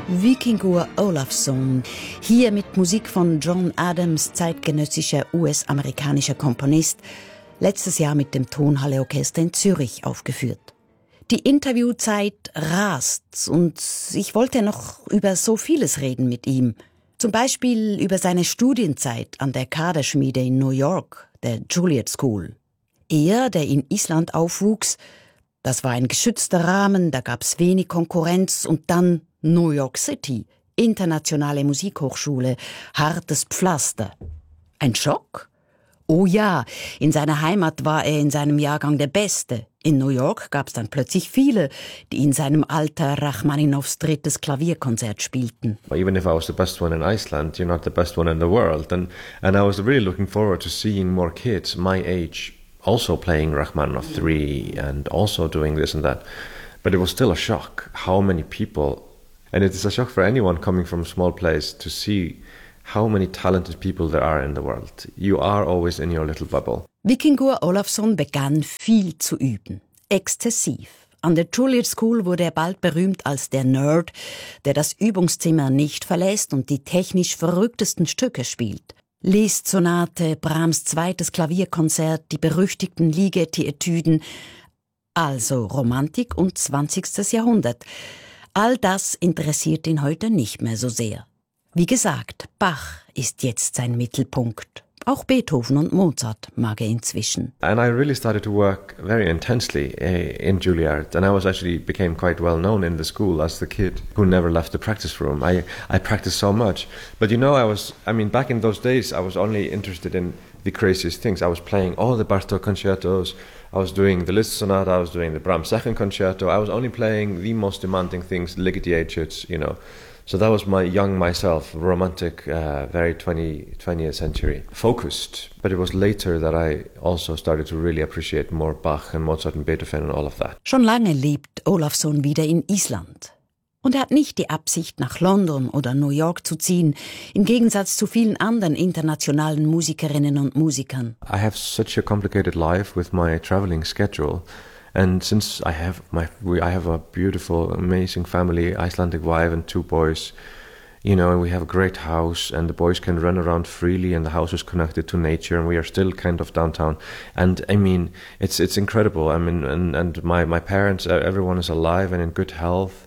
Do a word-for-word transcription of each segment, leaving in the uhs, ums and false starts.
Víkingur Ólafsson, hier mit Musik von John Adams, zeitgenössischer U S-amerikanischer Komponist, letztes Jahr mit dem Tonhalle-Orchester in Zürich aufgeführt. Die Interviewzeit rast und ich wollte noch über so vieles reden mit ihm. Zum Beispiel über seine Studienzeit an der Kaderschmiede in New York, der Juilliard School. Er, der in Island aufwuchs, das war ein geschützter Rahmen, da gab's wenig Konkurrenz und dann New York City, internationale Musikhochschule, hartes Pflaster. Ein Schock? Oh ja, in seiner Heimat war er in seinem Jahrgang der Beste. In New York gab's dann plötzlich viele, die in seinem Alter Rachmaninows drittes Klavierkonzert spielten. Even if I was the best one in Iceland, you're not the best one in the world. And, and I was really looking forward to seeing more kids my age also playing Rachmaninoff three and also doing this and that. But it was still a shock how many people, and it is a shock for anyone coming from a small place to see how many talented people there are in the world. You are always in your little bubble. Víkingur Ólafsson begann viel zu üben. Exzessiv. An der Juilliard School wurde er bald berühmt als der Nerd, der das Übungszimmer nicht verlässt und die technisch verrücktesten Stücke spielt. Liszt-Sonate, Brahms zweites Klavierkonzert, die berüchtigten Ligeti-Etüden. Also Romantik und zwanzigstes Jahrhundert. All das interessiert ihn heute nicht mehr so sehr. Wie gesagt, Bach ist jetzt sein Mittelpunkt. Auch Beethoven und Mozart mag er inzwischen. And I really started to work very intensely in Juilliard, and I was actually became quite well known in the school as the kid who never left the practice room. I I practiced so much, but you know, I was I mean back in those days I was only interested in the craziest things. I was playing all the Bartók concertos. I was doing the Liszt Sonata. I was doing the Brahms second concerto. I was only playing the most demanding things, Ligeti etudes, you know. So that was my young myself, romantic, uh, very twentieth century focused. But it was later that I also started to really appreciate more Bach and Mozart and Beethoven and all of that. Schon lange lebt Ólafsson wieder in Island. Und er hat nicht die Absicht, nach London oder New York zu ziehen, im Gegensatz zu vielen anderen internationalen Musikerinnen und Musikern. I have such a complicated life with my traveling schedule. And since I have my, we, I have a beautiful, amazing family, Icelandic wife and two boys, you know, and we have a great house, and the boys can run around freely, and the house is connected to nature, and we are still kind of downtown. And I mean, it's it's incredible. I mean, and and my my parents, everyone is alive and in good health.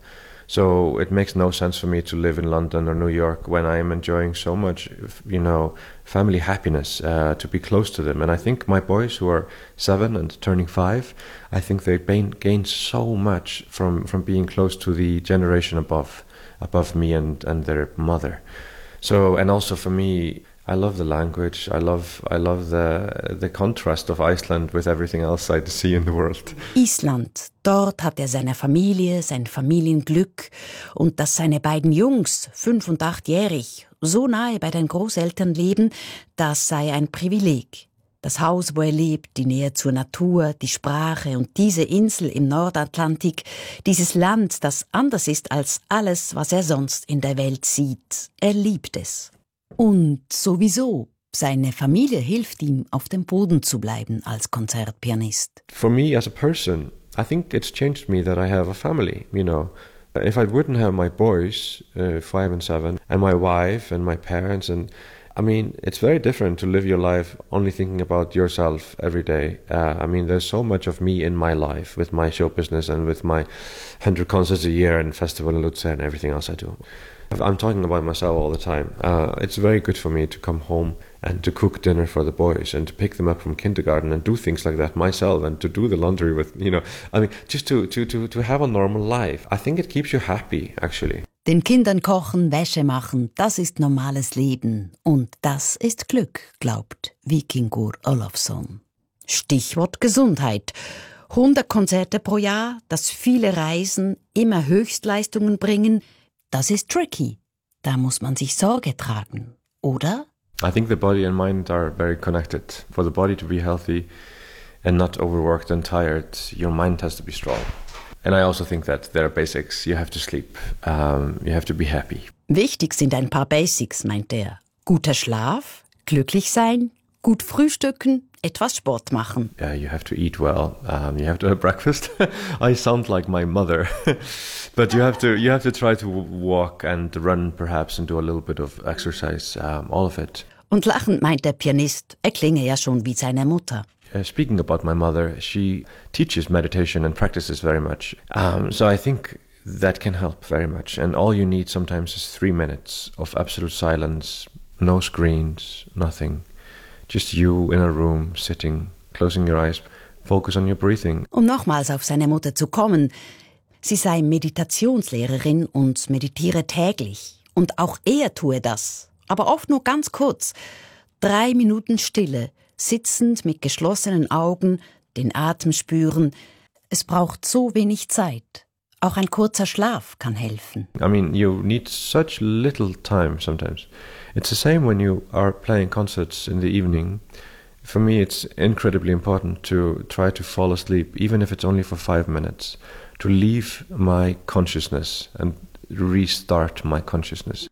So it makes no sense for me to live in London or New York when I am enjoying so much, you know, family happiness, uh, to be close to them. And I think my boys who are seven and turning five, I think they gain, gain so much from, from being close to the generation above, above me and, and their mother. So, and also for me, I love the language. I love I love the the contrast of Iceland with everything else I see in the world. Island, dort hat er seine Familie, sein Familienglück und dass seine beiden Jungs, fünf und achtjährig, so nahe bei den Großeltern leben, das sei ein Privileg. Das Haus, wo er lebt, die Nähe zur Natur, die Sprache und diese Insel im Nordatlantik, dieses Land, das anders ist als alles, was er sonst in der Welt sieht. Er liebt es. Und sowieso, seine Familie hilft ihm, auf dem Boden zu bleiben als Konzertpianist. For me as a person, I think it's changed me that I have a family, you know. If I wouldn't have my boys, uh, five and seven, and my wife and my parents, and I mean, it's very different to live your life only thinking about yourself every day. Uh, I mean, there's so much of me in my life with my show business and with my hundred concerts a year and festival in Lutzer and everything else I do. I'm talking about myself all the time. Uh, it's very good for me to come home and to cook dinner for the boys and to pick them up from kindergarten and do things like that myself and to do the laundry with, you know, I mean, just to, to, to, to have a normal life. I think it keeps you happy, actually. Den Kindern kochen, Wäsche machen, das ist normales Leben. Und das ist Glück, glaubt Víkingur Ólafsson. Stichwort Gesundheit. hundert Konzerte pro Jahr, das viele Reisen, immer Höchstleistungen bringen. Das ist tricky. Da muss man sich Sorge tragen, oder? I think the body and mind are very connected. For the body to be healthy and not overworked and tired, your mind has to be strong. And I also think that there are basics. You have to sleep. Um, you have to be happy. Wichtig sind ein paar Basics, meint er. Guter Schlaf, glücklich sein, Gut frühstücken, etwas Sport machen. Yeah, you have to eat well. Um, you have to have breakfast. I sound like my mother, but you have to you have to try to walk and run, perhaps, and do a little bit of exercise. Um, all of it. Und lachend meint der Pianist, er klinge ja schon wie seine Mutter. Uh, speaking about my mother, she teaches meditation and practices very much. Um, so I think that can help very much. And all you need sometimes is three minutes of absolute silence, no screens, nothing. Just you in a room, sitting, closing your eyes, focus on your breathing. Um nochmals auf seine Mutter zu kommen, sie sei Meditationslehrerin und meditiere täglich. Und auch er tue das, aber oft nur ganz kurz. Drei Minuten Stille, sitzend mit geschlossenen Augen, den Atem spüren. Es braucht so wenig Zeit. Auch ein kurzer Schlaf kann helfen. I mean, you need such little time sometimes. It's the same when you are playing concerts in the evening. For me, it's incredibly important to try to fall asleep, even if it's only for five minutes, to leave my consciousness and restart my consciousness.